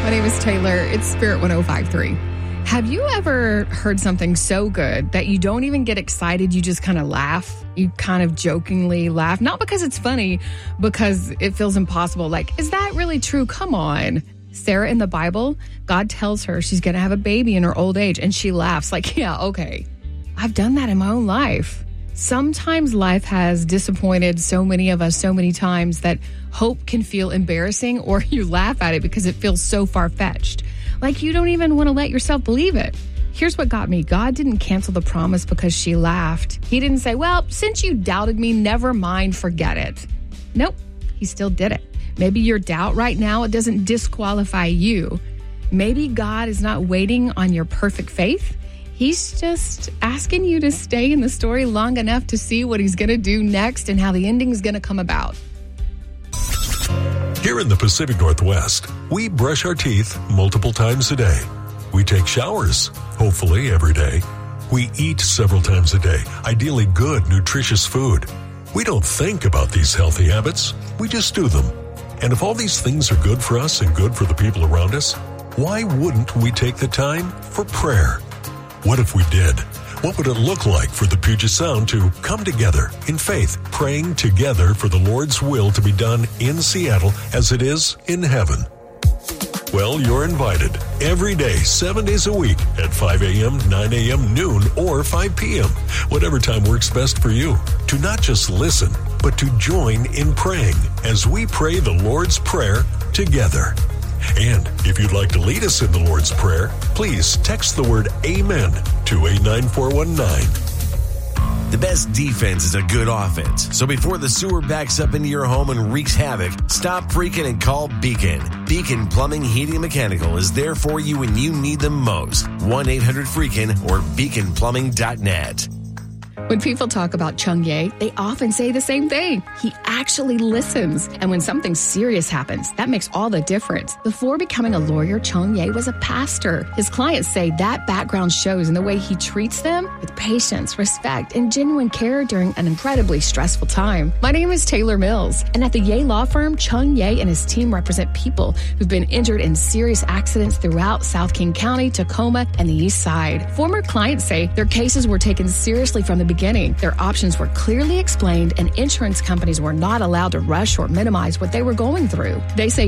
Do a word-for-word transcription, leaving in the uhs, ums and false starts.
My name is Taylor. It's Spirit one oh five point three. Have you ever heard something so good that you don't even get excited? You just kind of laugh. You kind of jokingly laugh. Not because it's funny, because it feels impossible. Like, is that really true? Come on. Sarah in the Bible, God tells her she's going to have a baby in her old age, and she laughs like, yeah, okay. I've done that in my own life. Sometimes life has disappointed so many of us so many times that hope can feel embarrassing, or you laugh at it because it feels so far-fetched. Like you don't even want to let yourself believe it. Here's what got me. God didn't cancel the promise because she laughed. He didn't say, well, since you doubted me, never mind, forget it. Nope, he still did it. Maybe your doubt right now, it doesn't disqualify you. Maybe God is not waiting on your perfect faith. He's just asking you to stay in the story long enough to see what he's going to do next and how the ending is going to come about. Here in the Pacific Northwest, we brush our teeth multiple times a day. We take showers, hopefully every day. We eat several times a day, ideally good, nutritious food. We don't think about these healthy habits, we just do them. And if all these things are good for us and good for the people around us, why wouldn't we take the time for prayer? What if we did? What would it look like for the Puget Sound to come together in faith, praying together for the Lord's will to be done in Seattle as it is in heaven? Well, you're invited every day, seven days a week at five a.m., nine a.m., noon, or five p.m., whatever time works best for you, to not just listen, but to join in praying as we pray the Lord's Prayer together. And if you'd like to lead us in the Lord's Prayer, please text the word Amen to eight nine four one nine. The best defense is a good offense. So before the sewer backs up into your home and wreaks havoc, stop freaking and call Beacon. Beacon Plumbing, Heating, and Mechanical is there for you when you need them most. one eight hundred freakin or beacon plumbing dot net. When people talk about Chung Ye, they often say the same thing. He actually listens. And when something serious happens, that makes all the difference. Before becoming a lawyer, Chung Ye was a pastor. His clients say that background shows in the way he treats them with patience, respect, and genuine care during an incredibly stressful time. My name is Taylor Mills, and at the Ye Law Firm, Chung Ye and his team represent people who've been injured in serious accidents throughout South King County, Tacoma, and the East Side. Former clients say their cases were taken seriously from the beginning. Their options were clearly explained, and insurance companies were not allowed to rush or minimize what they were going through. They say